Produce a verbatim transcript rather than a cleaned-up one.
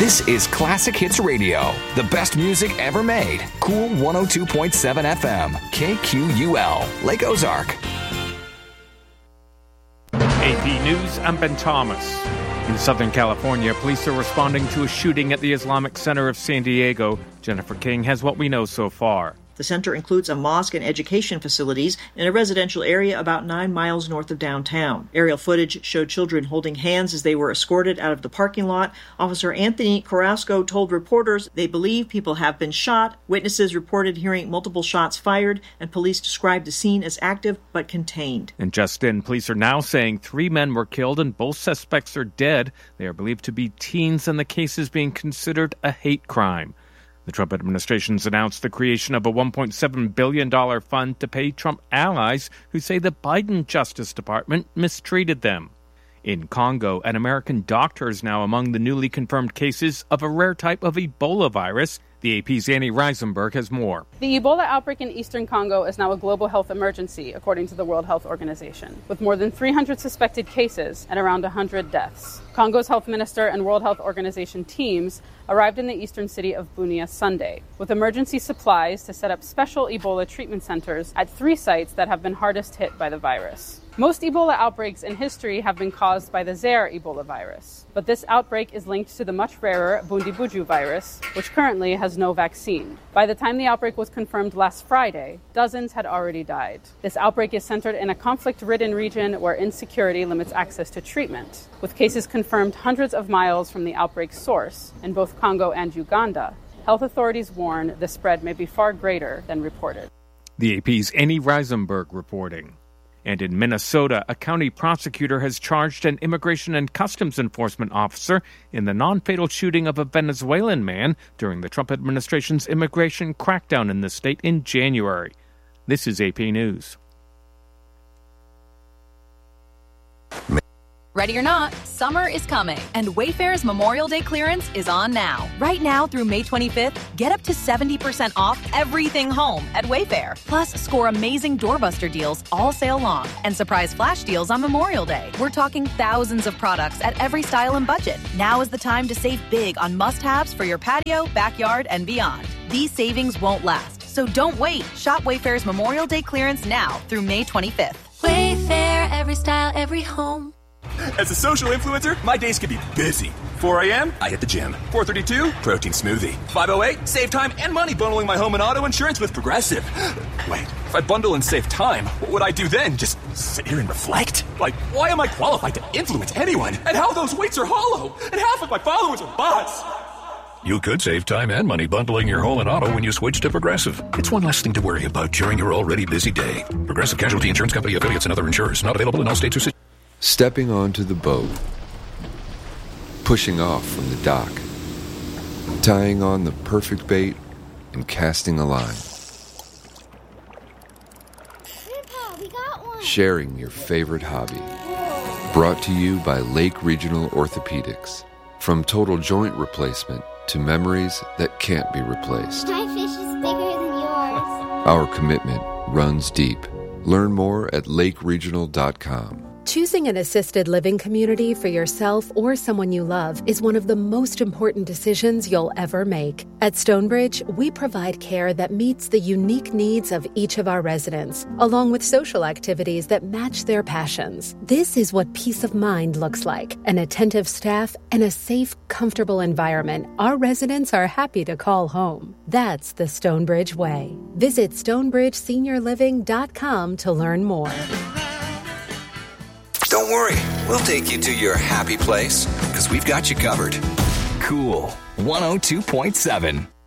This is Classic Hits Radio, the best music ever made. Cool one oh two point seven F M, K Q U L, Lake Ozark. A P News, I'm Ben Thomas. In Southern California, police are responding to a shooting at the Islamic Center of San Diego. Jennifer King has what we know so far. The center includes a mosque and education facilities in a residential area about nine miles north of downtown. Aerial footage showed children holding hands as they were escorted out of the parking lot. Officer Anthony Carrasco told reporters they believe people have been shot. Witnesses reported hearing multiple shots fired, and police described the scene as active but contained. And just in, police are now saying three men were killed and both suspects are dead. They are believed to be teens, and the case is being considered a hate crime. The Trump administration's announced the creation of a one point seven billion dollars fund to pay Trump allies who say the Biden Justice Department mistreated them. In Congo, an American doctor is now among the newly confirmed cases of a rare type of Ebola virus. The A P's Annie Reisenberg has more. The Ebola outbreak in eastern Congo is now a global health emergency, according to the World Health Organization, with more than three hundred suspected cases and around one hundred deaths. Congo's health minister and World Health Organization teams arrived in the eastern city of Bunia Sunday, with emergency supplies to set up special Ebola treatment centers at three sites that have been hardest hit by the virus. Most Ebola outbreaks in history have been caused by the Zaire Ebola virus, but this outbreak is linked to the much rarer Bundibugyo virus, which currently has no vaccine. By the time the outbreak was confirmed last Friday, dozens had already died. This outbreak is centered in a conflict-ridden region where insecurity limits access to treatment, with cases confirmed hundreds of miles from the outbreak's source in both Congo and Uganda. Health authorities warn the spread may be far greater than reported. The A P's Annie Reisenberg reporting. And in Minnesota, a county prosecutor has charged an immigration and customs enforcement officer in the non-fatal shooting of a Venezuelan man during the Trump administration's immigration crackdown in the state in January. This is A P News. Ready or not, summer is coming, and Wayfair's Memorial Day clearance is on now. Right now through May twenty-fifth, get up to seventy percent off everything home at Wayfair. Plus, score amazing doorbuster deals all sale long and surprise flash deals on Memorial Day. We're talking thousands of products at every style and budget. Now is the time to save big on must-haves for your patio, backyard, and beyond. These savings won't last, so don't wait. Shop Wayfair's Memorial Day clearance now through May twenty-fifth. Wayfair, every style, every home. As a social influencer, my days can be busy. four a.m., I hit the gym. four thirty-two, protein smoothie. five oh eight, save time and money bundling my home and auto insurance with Progressive. Wait, if I bundle and save time, what would I do then? Just sit here and reflect? Like, why am I qualified to influence anyone? And how those weights are hollow? And half of my followers are bots. You could save time and money bundling your home and auto when you switch to Progressive. It's one less thing to worry about during your already busy day. Progressive Casualty Insurance Company, affiliates, and other insurers. Not available in all states or cities. Stepping onto the boat, pushing off from the dock, tying on the perfect bait, and casting a line. Grandpa, we got one. Sharing your favorite hobby. Brought to you by Lake Regional Orthopedics. From total joint replacement to memories that can't be replaced. My fish is bigger than yours. Our commitment runs deep. Learn more at lake regional dot com. Choosing an assisted living community for yourself or someone you love is one of the most important decisions you'll ever make. At Stonebridge, we provide care that meets the unique needs of each of our residents, along with social activities that match their passions. This is what peace of mind looks like: an attentive staff and a safe, comfortable environment our residents are happy to call home. That's the Stonebridge way. Visit stonebridge senior living dot com to learn more. Don't worry, we'll take you to your happy place, because we've got you covered. Cool one oh two point seven.